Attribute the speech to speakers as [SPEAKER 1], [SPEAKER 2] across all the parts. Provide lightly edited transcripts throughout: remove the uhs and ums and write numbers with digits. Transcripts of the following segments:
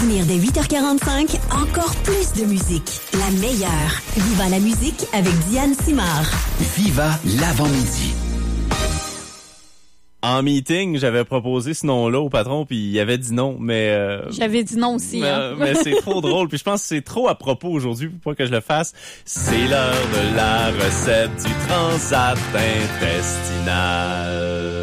[SPEAKER 1] venir dès 8h45, encore plus de musique. La meilleure. Viva la musique avec Diane Simard.
[SPEAKER 2] Viva l'avant-midi.
[SPEAKER 3] En meeting, j'avais proposé ce nom-là au patron, puis il avait dit non, mais...
[SPEAKER 4] J'avais dit non aussi, hein.
[SPEAKER 3] Mais c'est trop drôle, puis je pense que c'est trop à propos aujourd'hui pour pas que je le fasse. C'est l'heure de la recette du transat intestinal.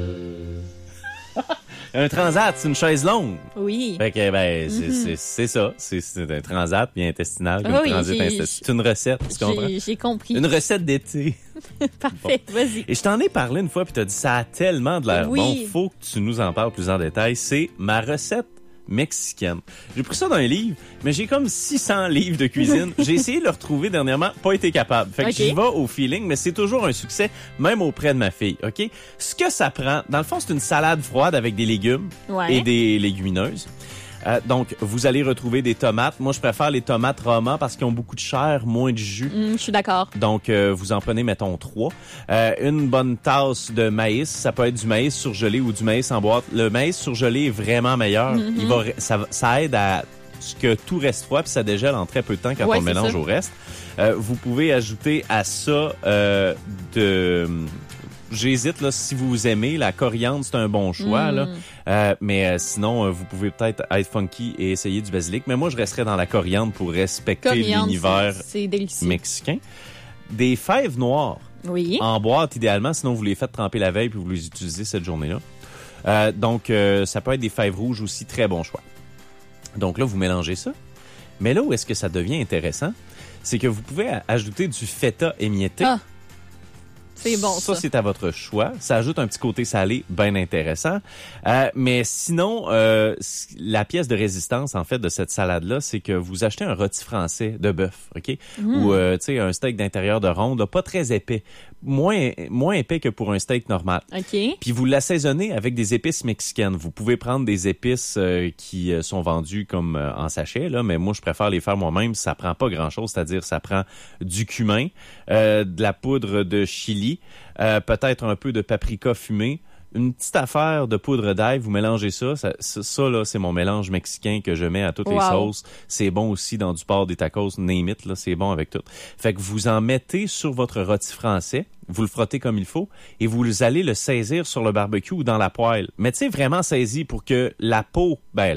[SPEAKER 3] Un transat, c'est une chaise longue.
[SPEAKER 4] Oui.
[SPEAKER 3] Fait que, c'est ça. C'est un transat bien intestinal, comme transit intestinal. C'est une recette, tu comprends?
[SPEAKER 4] J'ai compris.
[SPEAKER 3] Une recette d'été.
[SPEAKER 4] Parfait,
[SPEAKER 3] bon.
[SPEAKER 4] Vas-y.
[SPEAKER 3] Et je t'en ai parlé une fois, puis t'as dit, ça a tellement de l'air bon. Faut que tu nous en parles plus en détail. C'est ma recette mexicaine. J'ai pris ça dans un livre, mais j'ai comme 600 livres de cuisine. J'ai essayé de le retrouver dernièrement, pas été capable. Fait que j'y vais au feeling, mais c'est toujours un succès, même auprès de ma fille, OK? Ce que ça prend, dans le fond, c'est une salade froide avec des légumes et des légumineuses. Donc, vous allez retrouver des tomates. Moi, je préfère les tomates Roma parce qu'ils ont beaucoup de chair, moins de jus.
[SPEAKER 4] Je suis d'accord.
[SPEAKER 3] Donc, vous en prenez, mettons, 3. Une bonne tasse de maïs. Ça peut être du maïs surgelé ou du maïs en boîte. Le maïs surgelé est vraiment meilleur. Ça aide à ce que tout reste froid puis ça dégèle en très peu de temps quand on le mélange au reste. Vous pouvez ajouter à ça J'hésite, là, si vous aimez. La coriandre, c'est un bon choix, là. Mais sinon, vous pouvez peut-être être funky et essayer du basilic. Mais moi, je resterais dans la coriandre pour respecter l'univers mexicain. Des fèves noires.
[SPEAKER 4] Oui.
[SPEAKER 3] En boîte, idéalement. Sinon, vous les faites tremper la veille puis vous les utilisez cette journée-là. Donc, ça peut être des fèves rouges aussi. Très bon choix. Donc là, vous mélangez ça. Mais là où est-ce que ça devient intéressant, c'est que vous pouvez ajouter du feta émietté.
[SPEAKER 4] Ah. C'est bon, ça.
[SPEAKER 3] Ça, c'est à votre choix. Ça ajoute un petit côté salé bien intéressant. Mais sinon, la pièce de résistance, en fait, de cette salade-là, c'est que vous achetez un rôti français de bœuf, OK? Ou, tu sais, un steak d'intérieur de ronde, pas très épais. Moins épais que pour un steak normal.
[SPEAKER 4] OK.
[SPEAKER 3] Puis vous l'assaisonnez avec des épices mexicaines. Vous pouvez prendre des épices qui sont vendues comme en sachet, là, mais moi, je préfère les faire moi-même. Ça prend pas grand-chose, c'est-à-dire ça prend du cumin, de la poudre de chili, peut-être un peu de paprika fumé, une petite affaire de poudre d'ail, vous mélangez ça. Ça là, c'est mon mélange mexicain que je mets à toutes les sauces. C'est bon aussi dans du porc, des tacos, name it, là, c'est bon avec tout. Fait que vous en mettez sur votre rôti français, vous le frottez comme il faut, et vous allez le saisir sur le barbecue ou dans la poêle. Mais tu sais, vraiment saisi pour que la peau,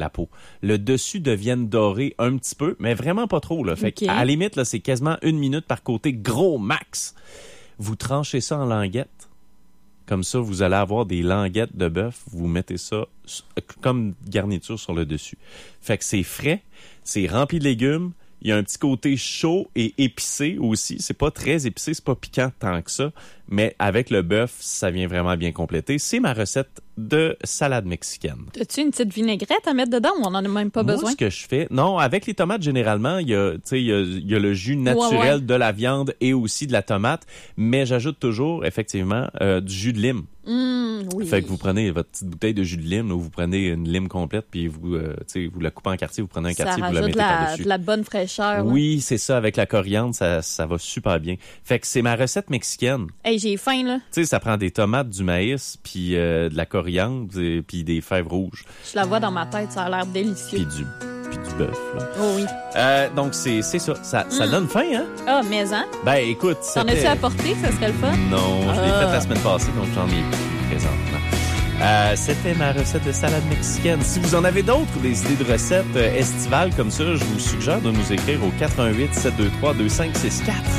[SPEAKER 3] le dessus devienne doré un petit peu, mais vraiment pas trop, là. Fait que, à la limite, là, c'est quasiment 1 minute par côté, gros max. Vous tranchez ça en languettes. Comme ça, vous allez avoir des languettes de bœuf. Vous mettez ça comme garniture sur le dessus. Fait que c'est frais, c'est rempli de légumes. Il y a un petit côté chaud et épicé aussi. C'est pas très épicé, c'est pas piquant tant que ça. Mais avec le bœuf, ça vient vraiment bien compléter. C'est ma recette de salade mexicaine.
[SPEAKER 4] As-tu une petite vinaigrette à mettre dedans ou on n'en a même pas besoin?
[SPEAKER 3] Moi, ce que je fais... Non, avec les tomates, généralement, il y a le jus naturel de la viande et aussi de la tomate. Mais j'ajoute toujours, effectivement, du jus de lime.
[SPEAKER 4] Oui.
[SPEAKER 3] Fait que vous prenez votre petite bouteille de jus de lime, là, vous prenez une lime complète, puis vous la coupez en quartiers, vous prenez un quartier, vous la mettez par-dessus.
[SPEAKER 4] De la bonne fraîcheur.
[SPEAKER 3] Oui, c'est ça, avec la coriandre, ça va super bien. Fait que c'est ma recette mexicaine.
[SPEAKER 4] Hey, j'ai faim, là.
[SPEAKER 3] Tu sais, ça prend des tomates, du maïs, puis de la coriandre, puis des fèves rouges.
[SPEAKER 4] Je la vois dans ma tête, ça a l'air délicieux.
[SPEAKER 3] Puis du bœuf, là.
[SPEAKER 4] Oh oui.
[SPEAKER 3] Donc, c'est ça. Ça donne faim, hein?
[SPEAKER 4] Ah, mais hein?
[SPEAKER 3] Ben, écoute,
[SPEAKER 4] t'en as-tu apporté? Ça serait le fun?
[SPEAKER 3] Non, je l'ai fait la semaine passée, donc j'en ai plus présentement. C'était ma recette de salade mexicaine. Si vous en avez d'autres, des idées de recettes estivales comme ça, je vous suggère de nous écrire au 88 723 2564.